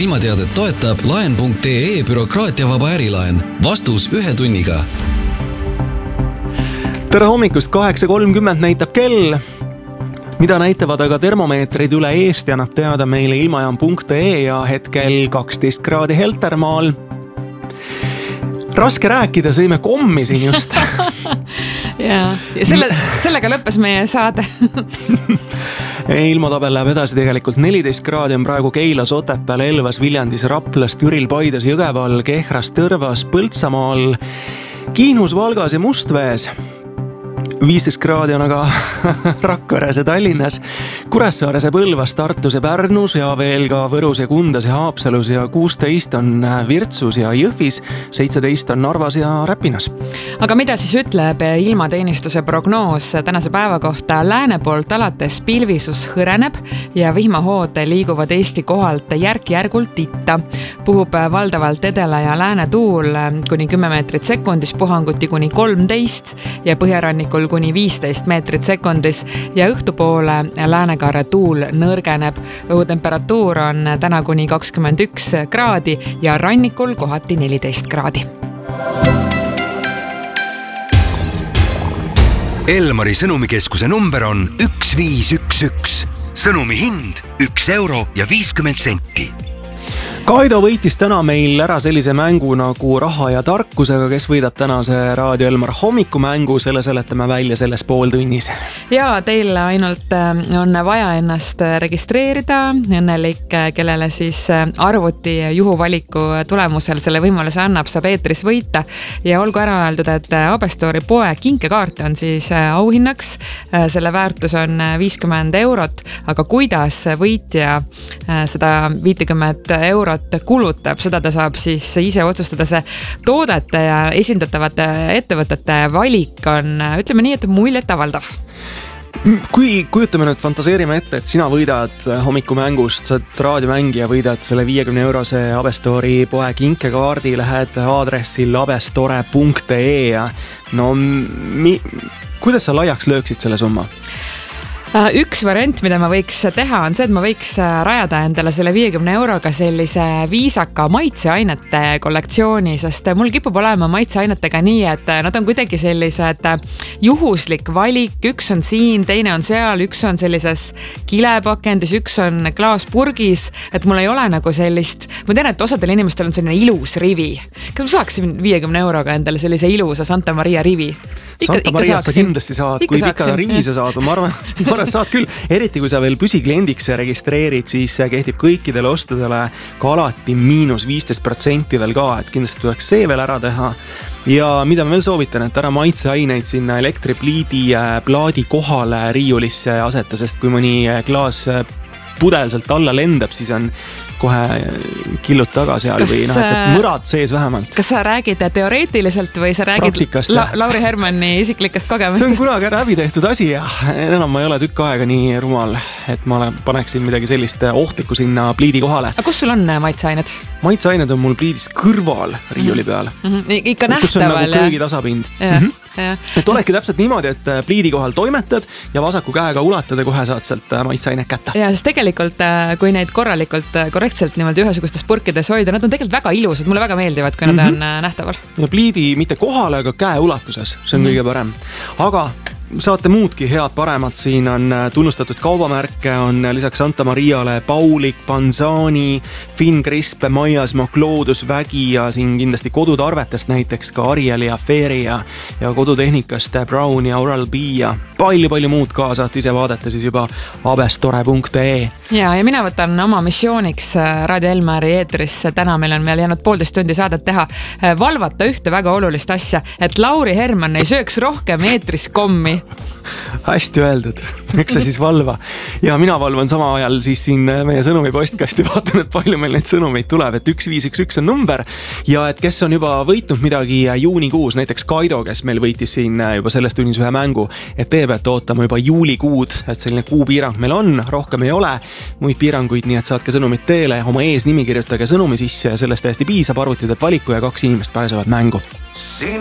ilmateadet toetab laen.ee bürokraatiavaba ärilaen. Vastus 1 tunniga. Tere hommikust, 8.30 näitab kell. Mida näitavad aga termomeetrid üle Eesti, annab teada meile ilmajaam.ee ja hetkel 12 kraadi Heltermaal. Raske rääkida, sõime kommi siin just. ja sellega lõppes meie saade. Ilmatabel läheb edasi tegelikult 14 kraadi on praegu Keilas, Otepääl, Elvas, Viljandis, Raplas, Türil, Paides, Jõgeval, Kehras, Tõrvas, Põltsamaal, Kihnus, Valgas ja Mustvees. 15 kraadi on aga Rakveres ja Tallinnas, Kuressaares ja Põlvas, Tartus ja Pärnus ja veel ka Võrus ja Kundas ja Haapsalus ja 16 on Virtsus ja Jõhvis, 17 on Narvas ja Räpinas. Aga mida siis ütleb ilmateenistuse prognoos tänase päeva kohta? Lääne poolt alates pilvisus hõreneb ja vihmahood liiguvad Eesti kohalt järk-järgult itta. Puhub valdavalt edela ja lääne tuul kuni 10 meetrit sekundis, puhanguti kuni 13 ja põhjarannikul kuni 15 meetrit sekundis ja õhtupoole läänekaare tuul nõrgeneb. Õhutemperatuur on täna kuni 21 kraadi ja rannikul kohati 14 kraadi. Elmari sõnumikeskuse number on 1511. Sõnumi hind 1 euro ja 50 senti. Kaido võitis täna meil ära sellise mängu nagu raha ja tarkusega, kes võidab tänase Raadio Elmar hommikumängu, selle seletame välja selles pooltunnis. Ja teil ainult on vaja ennast registreerida, õnnelik, kellele siis arvuti juhuvaliku tulemusel selle võimaluse annab, saab eetris võita ja olgu ära öeldud, et Abestori poe kinkekaart on siis auhinnaks, selle väärtus on 50 eurot, aga kuidas võitja seda 50 eurot kulutab, seda ta saab siis ise otsustada. See toodete ja esindatavate ettevõtete valik on, ütleme nii, et muljet avaldav. Kui kujutame nüüd, fantaseerime ette, et sina võidad hommikumängust, sa oled raadiomängija, võidad selle 50 eurose Abestori poe kinkekaardi, lähed aadressil abestore.ee ja no kuidas sa laiaks lööksid selle summa? Üks variant, mida ma võiks teha, on see, et ma võiks rajada endale selle 50 euroga sellise viisaka maitseainete kollektsiooni, sest mul kipub olema maitseainetega nii, et nad on kuidagi sellised juhuslik valik, üks on siin, teine on seal, üks on sellises kilepakendis, üks on klaaspurgis, et mul ei ole nagu sellist, ma tean, et osadel inimestel on selline ilus rivi. Kas ma saaksin 50 euroga endale sellise ilusa Santa Maria rivi? Santa Maria sa kindlasti saad, kui pika rivi sa saad, ma arvan, saad küll, eriti kui sa veel püsikliendiks registreerid, siis kehtib kõikidele ostudele ka alati -15% veel ka, et kindlasti tuleks see veel ära teha. Ja mida ma veel soovitan, et ära maitseaineid sinna elektripliidi plaadi kohale riiulisse aseta, sest kui mõni klaas pudel sealt alla lendab, siis on kohe killud taga seal või et mõrad sees vähemalt. Kas sa räägid teoreetiliselt või sa räägid Lauri Hermanni isiklikest kogemustest? See on kunagi läbi tehtud asi ja enam ma ei ole tükk aega nii rumal, et ma paneksin midagi sellist ohtlikku sinna pliidi kohale. Aga kus sul on maitseained? Maitseained on mul pliidist kõrval riiuli peal. Ikka nähtaval. Kus on nagu köögitasapind. Et olekki täpselt niimoodi, et pliidi kohal toimetad ja vasaku käega ulatad ja kohe saad sealt maitseainet kätte. Ja sest tegelikult, kui neid korrektselt niimoodi ühesugustes purkides hoida, nad on tegelikult väga ilusad, mulle väga meeldivad, kui nad on nähtaval. Ja pliidi mitte kohale, aga käe ulatuses, see on kõige parem. Aga saate muudki head paremat, siin on tunnustatud kaubamärke, on lisaks Santa Mariale Paulik, Panzani, Finn Crisp, Maias, Macloodus, Vägi ja siin kindlasti kodutarvetest näiteks ka Ariel ja Fairy ja kodutehnikast Brown ja Oral-B ja palju muud ka saate ise vaadata siis juba abestore.ee. Ja mina võtan oma missiooniks Raadio Elmari eetris, täna meil on veel jäänud 1,5 tundi saadet teha, valvata ühte väga olulist asja, et Lauri Herman ei sööks rohkem eetris kommi. Hästi öeldud, eks sa siis valva. Ja mina valvan sama ajal siis siin meie sõnumipostkasti, vaatan, et palju meil neid sõnumeid tuleb, et 1511 on number ja et kes on juba võitnud midagi juunikuus, näiteks Kaido, kes meil võitis siin juba selles tunnis ühe mängu, et teie peate ootama juba juulikuud, et selline kuupiirang meil on, rohkem ei ole muid piiranguid, nii et saatke sõnumid teele, oma ees nimi kirjutage sõnumi sisse ja sellest täiesti piisab, arvutid, et valiku ja 2 inimest pääsevad mängu.